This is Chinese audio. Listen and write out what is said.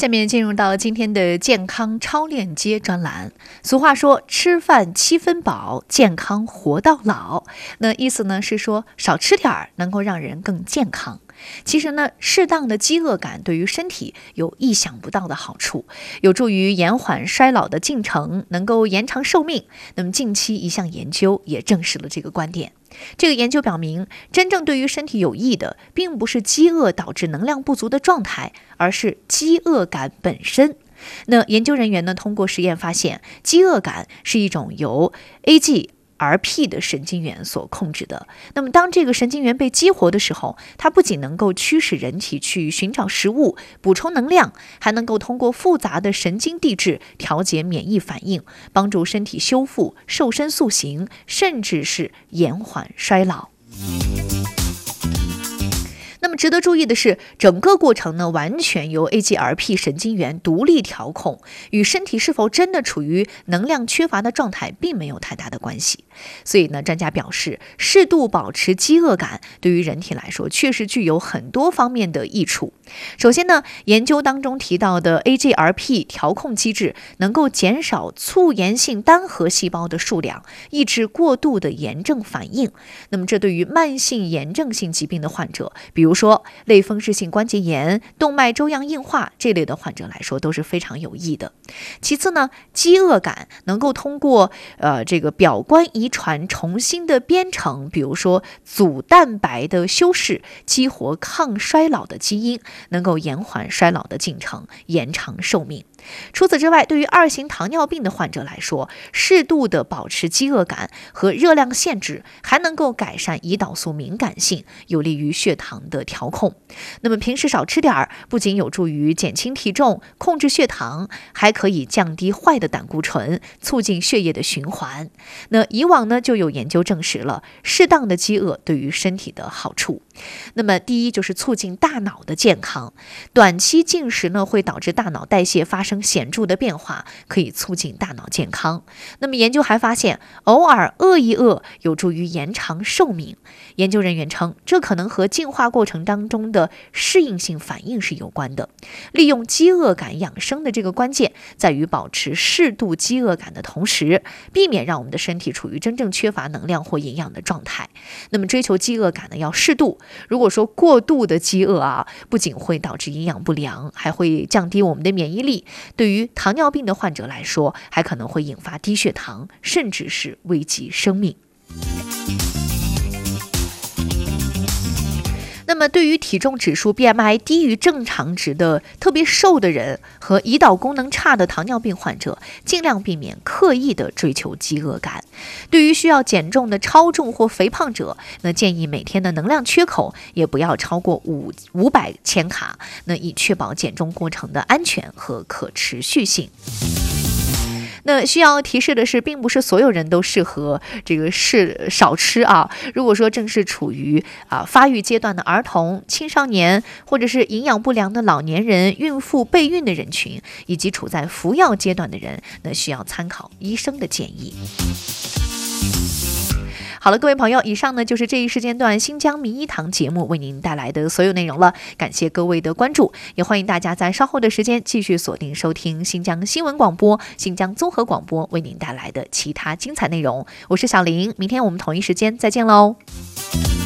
下面进入到今天的健康超链接专栏。俗话说吃饭7分饱，健康活到老。那意思呢是说少吃点儿能够让人更健康。其实呢，适当的饥饿感对于身体有意想不到的好处，有助于延缓衰老的进程，能够延长寿命。那么近期一项研究也证实了这个观点。这个研究表明，真正对于身体有益的，并不是饥饿导致能量不足的状态，而是饥饿感本身。那研究人员呢，通过实验发现，饥饿感是一种由 AGRP 的神经元所控制的。那么当这个神经元被激活的时候，它不仅能够驱使人体去寻找食物、补充能量，还能够通过复杂的神经递质调节免疫反应，帮助身体修复、瘦身塑形，甚至是延缓衰老。那么值得注意的是，整个过程呢，完全由 AGRP 神经元独立调控，与身体是否真的处于能量缺乏的状态并没有太大的关系。所以呢，专家表示，适度保持饥饿感对于人体来说确实具有很多方面的益处。首先呢，研究当中提到的 AGRP 调控机制能够减少促炎性单核细胞的数量，抑制过度的炎症反应。那么这对于慢性炎症性疾病的患者，比如说类风湿性关节炎、动脉粥样硬化这类的患者来说都是非常有益的。其次呢，饥饿感能够通过这个表观遗传重新的编程，比如说组蛋白的修饰，激活抗衰老的基因，能够延缓衰老的进程，延长寿命。除此之外，对于2型糖尿病的患者来说，适度的保持饥饿感和热量限制，还能够改善胰岛素敏感性，有利于血糖的调控。那么平时少吃点儿，不仅有助于减轻体重、控制血糖，还可以降低坏的胆固醇，促进血液的循环。那以往呢，就有研究证实了适当的饥饿对于身体的好处。那么第一就是促进大脑的健康，短期进食呢会导致大脑代谢发生显著的变化，可以促进大脑健康。那么研究还发现，偶尔饿一饿有助于延长寿命。研究人员称，这可能和进化过程当中的适应性反应是有关的。利用饥饿感养生的这个关键在于保持适度饥饿感的同时，避免让我们的身体处于真正缺乏能量或营养的状态。那么追求饥饿感呢要适度，如果说过度的饥饿不仅会导致营养不良，还会降低我们的免疫力，对于糖尿病的患者来说，还可能会引发低血糖，甚至是危及生命。那么对于体重指数 BMI 低于正常值的特别瘦的人和胰岛功能差的糖尿病患者，尽量避免刻意的追求饥饿感。对于需要减重的超重或肥胖者，那建议每天的能量缺口也不要超过500千卡，那以确保减重过程的安全和可持续性。那需要提示的是，并不是所有人都适合少吃啊。如果说正是处于发育阶段的儿童、青少年，或者是营养不良的老年人、孕妇、备孕的人群，以及处在服药阶段的人，那需要参考医生的建议。好了，各位朋友，以上呢就是这一时间段新疆名医堂节目为您带来的所有内容了，感谢各位的关注，也欢迎大家在稍后的时间继续锁定收听新疆新闻广播、新疆综合广播为您带来的其他精彩内容。我是小林，明天我们同一时间再见喽。